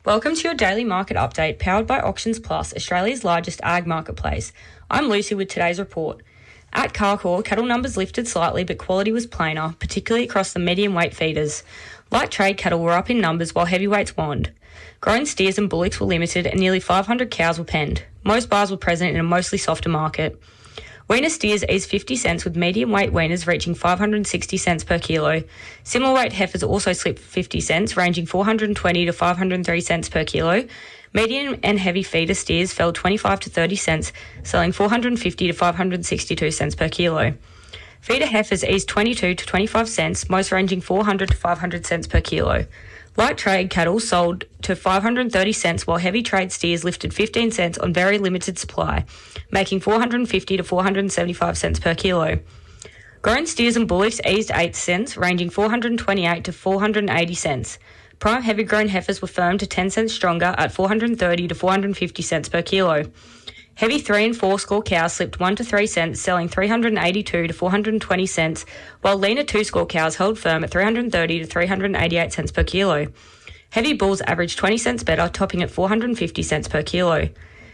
Welcome to your daily market update powered by Auctions Plus, Australia's largest ag marketplace. I'm Lucy with today's report. At Carcoar, cattle numbers lifted slightly but quality was plainer, particularly across the medium weight feeders. Light trade cattle were up in numbers while heavyweights wanned. Grown steers and bullocks were limited and nearly 500 cows were penned. Most bars were present in a mostly softer market. Weaner steers eased 50 cents with medium weight weaners reaching 560 cents per kilo. Similar weight heifers also slipped 50 cents, ranging 420 to 503 cents per kilo. Medium and heavy feeder steers fell 25 to 30 cents, selling 450 to 562 cents per kilo. Feeder heifers eased 22 to 25 cents, most ranging 400 to 500 cents per kilo. Light trade cattle sold to 530 cents while heavy trade steers lifted 15 cents on very limited supply, making 450 to 475 cents per kilo. Grown steers and bullocks eased 8 cents, ranging 428 to 480 cents. Prime heavy grown heifers were firm to 10 cents stronger at 430 to 450 cents per kilo. Heavy 3 and 4 score cows slipped 1 to 3 cents, selling 382 to 420 cents, while leaner 2 score cows held firm at 330 to 388 cents per kilo. Heavy bulls averaged 20 cents better, topping at 450 cents per kilo.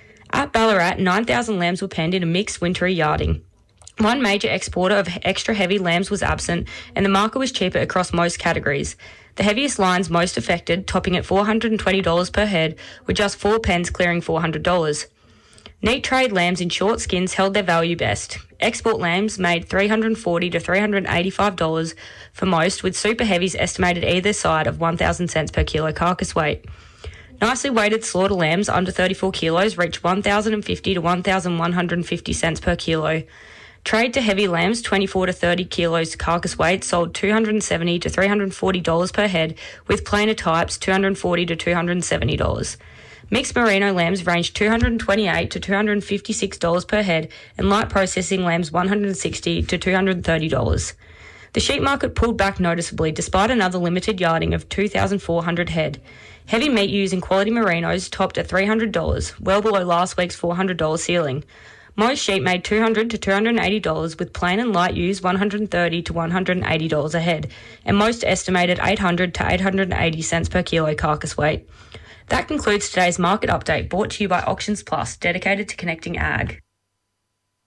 At Ballarat, 9,000 lambs were penned in a mixed wintry yarding. One major exporter of extra heavy lambs was absent, and the market was cheaper across most categories. The heaviest lines most affected, topping at $420 per head, with just 4 pens clearing $400. Neat trade lambs in short skins held their value best. Export lambs made $340 to $385 for most, with super heavies estimated either side of 1,000 cents per kilo carcass weight. Nicely weighted slaughter lambs under 34 kilos reached 1,050 to 1,150 cents per kilo. Trade to heavy lambs 24 to 30 kilos carcass weight sold $270 to $340 per head, with plainer types $240 to $270. Mixed merino lambs ranged $228 to $256 per head, and light processing lambs $160 to $230. The sheep market pulled back noticeably despite another limited yarding of 2,400 head. Heavy meat ewes and quality merinos topped at $300, well below last week's $400 ceiling. Most sheep made $200 to $280, with plain and light ewes $130 to $180 a head, and most estimated 800 to 880 cents per kilo carcass weight. That concludes today's market update, brought to you by Auctions Plus, dedicated to connecting ag.